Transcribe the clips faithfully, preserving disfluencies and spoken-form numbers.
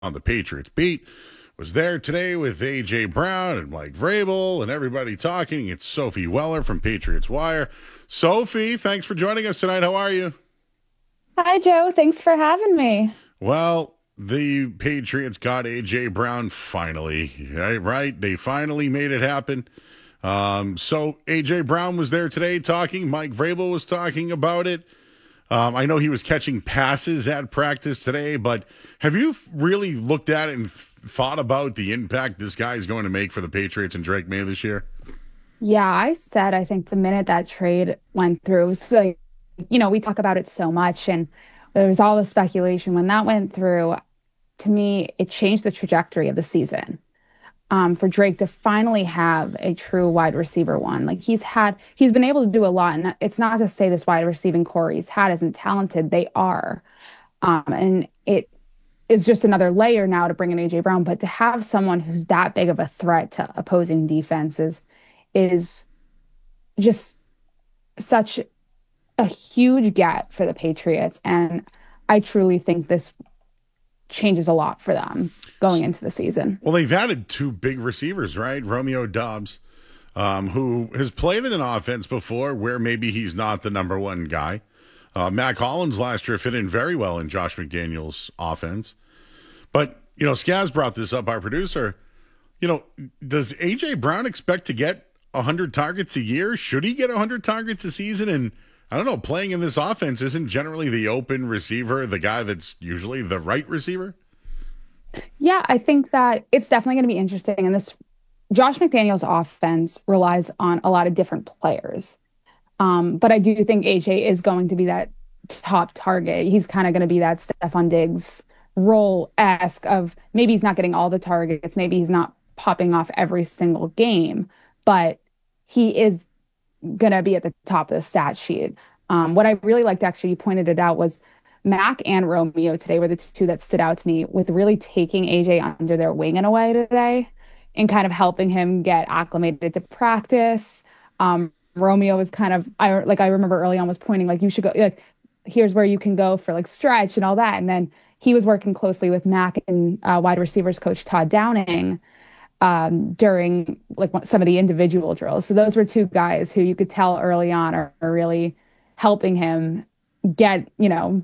on the Patriots beat was there today with A J Brown and Mike Vrabel and everybody talking. It's Sophie Weller from Patriots Wire. Sophie, thanks for joining us tonight. How are you? Hi, Joe. Thanks for having me. Well, the Patriots got A J Brown finally, right? right? They finally made it happen. Um, so A J Brown was there today talking. Mike Vrabel was talking about it. Um, I know he was catching passes at practice today, but have you really looked at it and f- thought about the impact this guy is going to make for the Patriots and Drake May this year? Yeah, I said I think the minute that trade went through, it was like, you know, we talk about it so much and there was all the speculation. When that went through, to me, it changed the trajectory of the season. Um, for Drake to finally have a true wide receiver one. Like he's had, he's been able to do a lot. And it's not to say this wide receiving core he's had isn't talented. They are. Um, and it is just another layer now to bring in A J Brown. But to have someone who's that big of a threat to opposing defenses is just such a huge get for the Patriots. And I truly think this changes a lot for them going into the season. Well, they've added two big receivers, right? Romeo Dobbs, um, who has played in an offense before where maybe he's not the number one guy. Uh, Mac Hollins last year fit in very well in Josh McDaniels' offense. But, you know, Skaz brought this up, our producer. You know, does A J Brown expect to get one hundred targets a year? Should he get one hundred targets a season? And I don't know, playing in this offense isn't generally the open receiver, the guy that's usually the right receiver? Yeah, I think that it's definitely going to be interesting. And this Josh McDaniels offense relies on a lot of different players. Um, but I do think A J is going to be that top target. He's kind of going to be that Stephon Diggs role-esque of maybe he's not getting all the targets, maybe he's not popping off every single game, but he is going to be at the top of the stat sheet. Um, what I really liked, actually, you pointed it out, was Mac and Romeo today were the two that stood out to me with really taking A J under their wing in a way today and kind of helping him get acclimated to practice. Um, Romeo was kind of, I like, I remember early on was pointing like, you should go, like, here's where you can go for like stretch and all that. And then he was working closely with Mac and uh, wide receivers coach Todd Downing um, during like some of the individual drills. So those were two guys who you could tell early on are, are really helping him get, you know,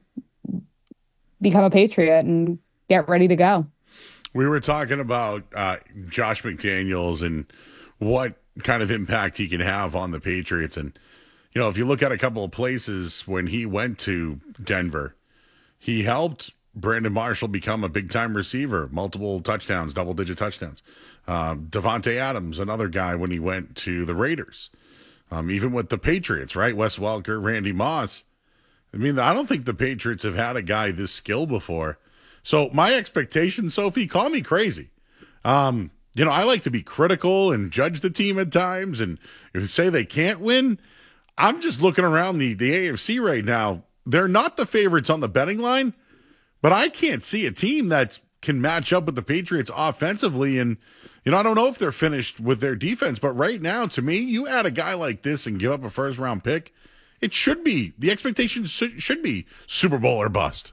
become a Patriot and get ready to go. We were talking about uh, Josh McDaniels and what kind of impact he can have on the Patriots. And, you know, if you look at a couple of places when he went to Denver, he helped Brandon Marshall become a big time receiver, multiple touchdowns, double digit touchdowns. Uh, Devontae Adams, another guy when he went to the Raiders. Um, even with the Patriots, right? Wes Welker, Randy Moss. I mean, I don't think the Patriots have had a guy this skilled before. So my expectation, Sophie, call me crazy. Um, you know, I like to be critical and judge the team at times, and if you say they can't win, I'm just looking around the, the A F C right now. They're not the favorites on the betting line, but I can't see a team that can match up with the Patriots offensively. And, you know, I don't know if they're finished with their defense, but right now, to me, you add a guy like this and give up a first round pick, it should be, the expectations should, should be Super Bowl or bust.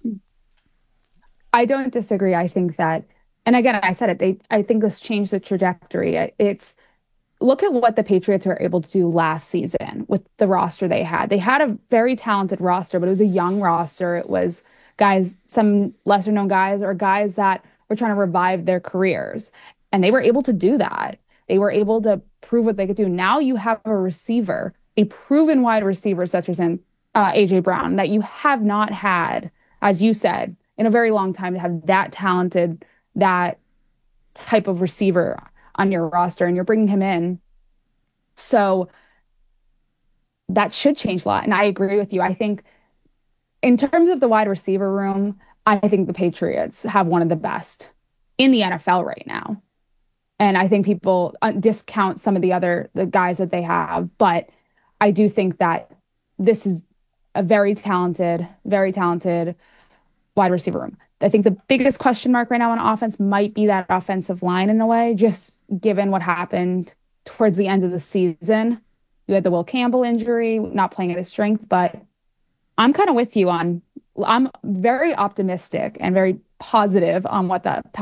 I don't disagree. I think that, and again, I said it, they, I think this changed the trajectory. It's look at what the Patriots were able to do last season with the roster they had. They had a very talented roster, but it was a young roster. It was guys, some lesser known guys or guys that were trying to revive their careers. And they were able to do that. They were able to prove what they could do. Now you have a receiver, a proven wide receiver, such as in uh, A J Brown, that you have not had, as you said, in a very long time to have that talented, that type of receiver on your roster, and you're bringing him in. So that should change a lot. And I agree with you. I think in terms of the wide receiver room, I think the Patriots have one of the best in the N F L right now. And I think people uh, discount some of the other the guys that they have, but I do think that this is a very talented, very talented wide receiver room. I think the biggest question mark right now on offense might be that offensive line in a way, just given what happened towards the end of the season. You had the Will Campbell injury, not playing at his strength, but I'm kind of with you on, I'm very optimistic and very positive on what that